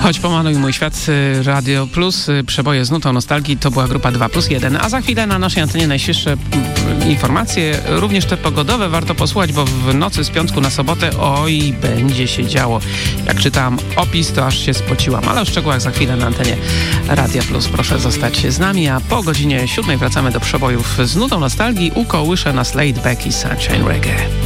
Choć pomaluj mój świat, Radio Plus, przeboje z nutą nostalgii, to była grupa 2+1. A za chwilę na naszej antenie najświeższe informacje, również te pogodowe, warto posłuchać, bo w nocy z piątku na sobotę, oj, będzie się działo. Jak czytałam opis, to aż się spociłam, ale o szczegółach za chwilę na antenie Radia Plus. Proszę zostać z nami, a po godzinie 7 wracamy do przebojów z nutą nostalgii. Ukołysze nas Laid Back i Sunshine Reggae.